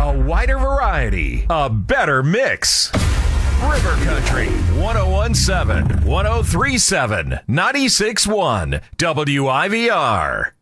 A wider variety, a better mix. River Country 1017, 1037, 96.1 WIVR.